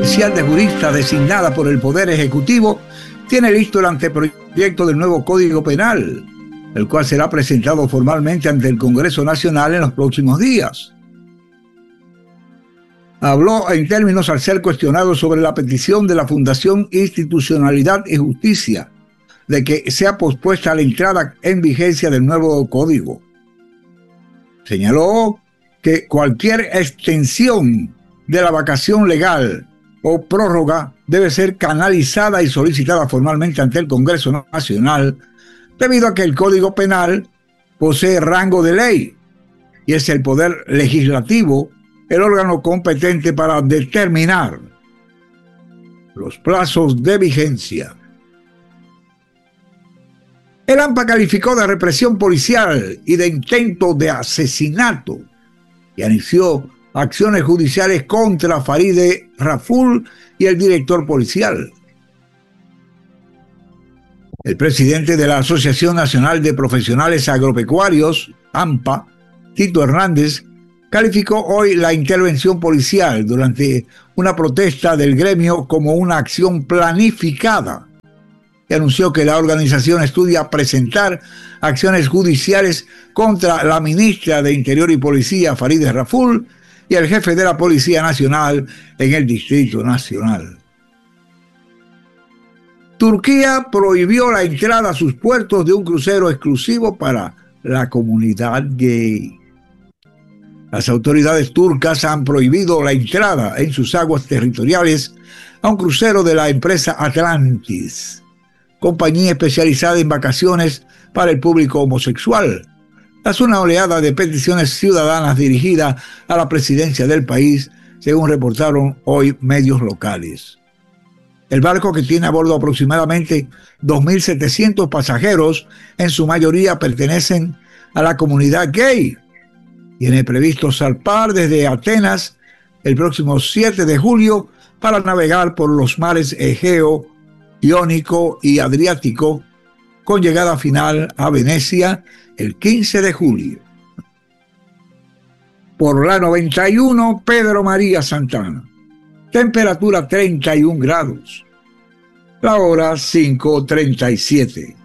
Oficial de Juristas designada por el Poder Ejecutivo tiene listo el anteproyecto del nuevo Código Penal, el cual será presentado formalmente ante el Congreso Nacional en los próximos días. Habló en términos al ser cuestionado sobre la petición de la Fundación Institucionalidad y Justicia de que sea pospuesta la entrada en vigencia del nuevo código. Señaló que cualquier extensión de la vacación legal o prórroga debe ser canalizada y solicitada formalmente ante el Congreso Nacional, debido a que el Código Penal posee rango de ley y es el Poder Legislativo el órgano competente para determinar los plazos de vigencia. El AMPA calificó de represión policial y de intento de asesinato y inició acciones judiciales contra Farideh Raful y el director policial. El presidente de la Asociación Nacional de Profesionales Agropecuarios, AMPA, Tito Hernández, calificó hoy la intervención policial durante una protesta del gremio como una acción planificada y anunció que la organización estudia presentar acciones judiciales contra la ministra de Interior y Policía, Farideh Raful, y el jefe de la Policía Nacional en el Distrito Nacional. Turquía prohibió la entrada a sus puertos de un crucero exclusivo para la comunidad gay. Las autoridades turcas han prohibido la entrada en sus aguas territoriales a un crucero de la empresa Atlantis, compañía especializada en vacaciones para el público homosexual, tras una oleada de peticiones ciudadanas dirigida a la presidencia del país, según reportaron hoy medios locales. El barco, que tiene a bordo aproximadamente 2.700 pasajeros, en su mayoría pertenecen a la comunidad gay, tiene previsto zarpar desde Atenas el próximo 7 de julio para navegar por los mares Egeo, Iónico y Adriático, con llegada final a Venecia el 15 de julio. Por la 91, Pedro María Santana. Temperatura 31 grados. La hora 5:37.